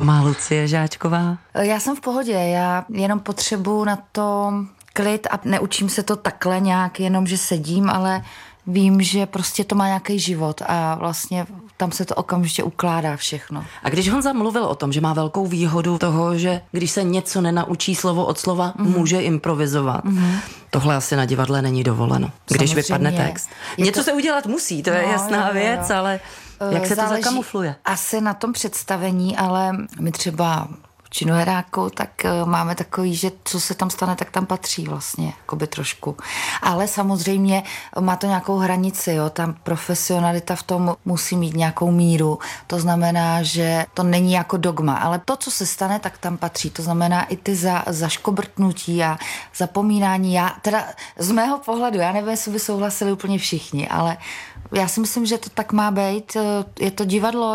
má Lucie Žáčková? Já jsem v pohodě, já jenom potřebuji na to klid a neučím se to takhle nějak, jenom že sedím, ale vím, že prostě to má nějaký život a vlastně tam se to okamžitě ukládá všechno. A když Honza mluvil o tom, že má velkou výhodu toho, že když se něco nenaučí slovo od slova, může improvizovat. Tohle asi na divadle není dovoleno, když vypadne text. Něco se udělat musí, to je jasná věc, ale jak se to zakamufluje? Asi na tom představení, ale my třeba činoheráku, tak máme takový, že co se tam stane, tak tam patří vlastně, jakoby trošku. Ale samozřejmě má to nějakou hranici, jo, tam profesionalita v tom musí mít nějakou míru, to znamená, že to není jako dogma, ale to, co se stane, tak tam patří, to znamená i ty zaškobrtnutí a zapomínání, já teda z mého pohledu, já nevím, jestli by souhlasili úplně všichni, ale já si myslím, že to tak má být, je to divadlo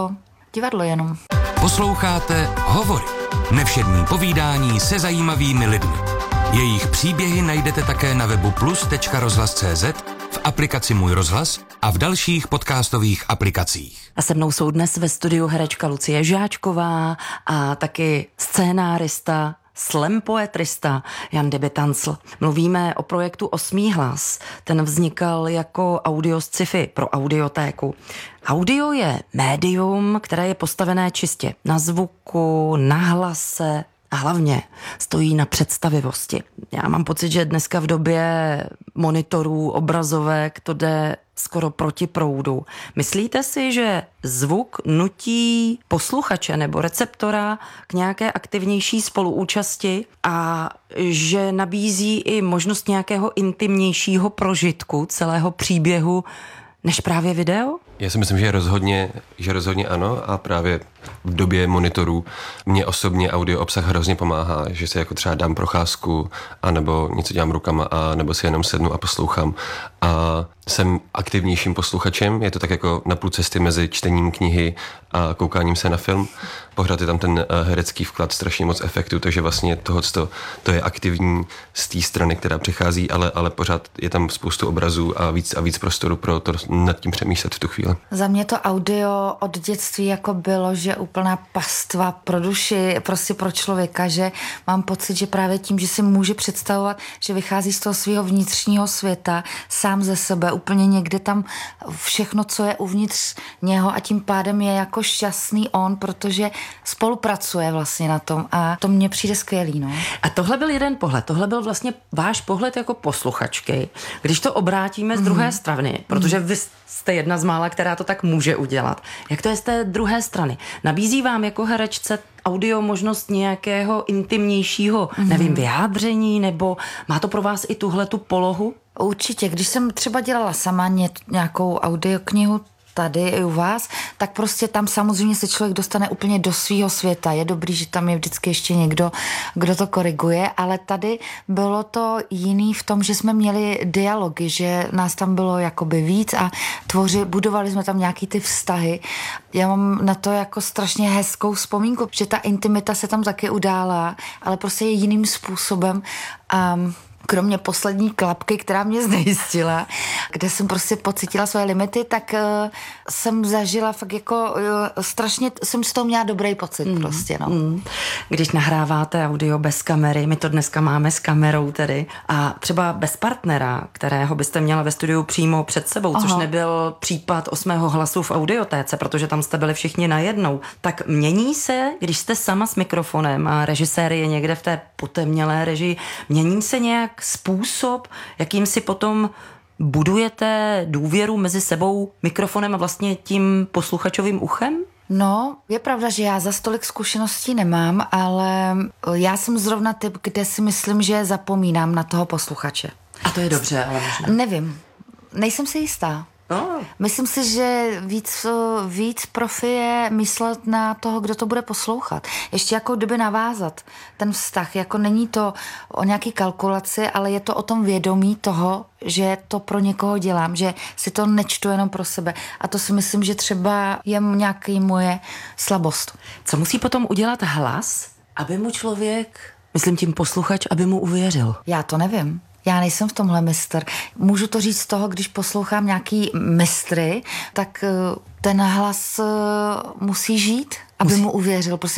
jenom. Posloucháte Hovory. Nevšední povídání se zajímavými lidmi. Jejich příběhy najdete také na webu plus.rozhlas.cz, v aplikaci Můj rozhlas a v dalších podcastových aplikacích. A se mnou jsou dnes ve studiu herečka Lucie Žáčková a taky scénárista, slam poetrista Jan Debetancl. Mluvíme o projektu Osmý hlas. Ten vznikal jako audio sci-fi pro audiotéku. Audio je médium, které je postavené čistě na zvuku, na hlase a hlavně stojí na představivosti. Já mám pocit, že dneska v době monitorů, obrazovek to jde skoro proti proudu. Myslíte si, že zvuk nutí posluchače nebo receptora k nějaké aktivnější spoluúčasti a že nabízí i možnost nějakého intimnějšího prožitku celého příběhu než právě video? Já si myslím, že rozhodně ano a právě v době monitorů mě osobně audio obsah hrozně pomáhá, že si jako třeba dám procházku anebo něco dělám rukama a nebo si jenom sednu a poslouchám a jsem aktivnějším posluchačem, je to tak jako na půl cesty mezi čtením knihy a koukáním se na film. Pořád je tam ten herecký vklad, strašně moc efektů, takže vlastně to je aktivní z té strany, která přichází, ale pořád je tam spoustu obrazů a víc prostoru pro to nad tím přemýšlet v tu chvíli. Za mě to audio od dětství jako bylo, že úplná pastva pro duši, prostě pro člověka, že mám pocit, že právě tím, že si může představovat, že vychází z toho svého vnitřního světa, sám ze sebe, úplně někde tam všechno, co je uvnitř něho a tím pádem je jako šťastný on, protože spolupracuje vlastně na tom a to mně přijde skvělý, no. A tohle byl jeden pohled, tohle byl vlastně váš pohled jako posluchačky, když to obrátíme z druhé strany, protože vy jste jedna z mála, která to tak může udělat. Jak to je z té druhé strany? Nabízí vám jako herečce audio možnost nějakého intimnějšího, nevím, vyjádření, nebo má to pro vás i tuhletu polohu? Určitě, když jsem třeba dělala sama nějakou audioknihu, tady i u vás, tak prostě tam samozřejmě se člověk dostane úplně do svýho světa. Je dobrý, že tam je vždycky ještě někdo, kdo to koriguje, ale tady bylo to jiný v tom, že jsme měli dialogy, že nás tam bylo jakoby víc a budovali jsme tam nějaký ty vztahy. Já mám na to jako strašně hezkou vzpomínku, že ta intimita se tam taky udála, ale prostě je jiným způsobem a kromě poslední klapky, která mě znejistila, kde jsem prostě pocítila své limity, tak jsem zažila fakt jako strašně, jsem z toho měla dobrý pocit prostě, no. Když nahráváte audio bez kamery, my to dneska máme s kamerou tedy, a třeba bez partnera, kterého byste měla ve studiu přímo před sebou, což nebyl případ Osmého hlasu v audiotéce, protože tam jste byli všichni najednou, tak mění se, když jste sama s mikrofonem a režisér je někde v té potemnělé režii, mění se nějak způsob, jakým si potom budujete důvěru mezi sebou, mikrofonem a vlastně tím posluchačovým uchem? No, je pravda, že já za tolik zkušeností nemám, ale já jsem zrovna typ, kde si myslím, že zapomínám na toho posluchače. A to je dobře, ale možná. Nevím, nejsem si jistá. Myslím si, že víc profi je myslet na toho, kdo to bude poslouchat. Ještě jako kdyby navázat ten vztah. Jako není to o nějaký kalkulaci, ale je to o tom vědomí toho, že to pro někoho dělám, že si to nečtu jenom pro sebe. A to si myslím, že třeba je nějaký moje slabost. Co musí potom udělat hlas, aby mu člověk, myslím tím posluchač, aby mu uvěřil? Já to nevím. Já nejsem v tomhle mistr. Můžu to říct z toho, když poslouchám nějaký mistry, tak ten hlas musí žít, aby mu uvěřil. Prostě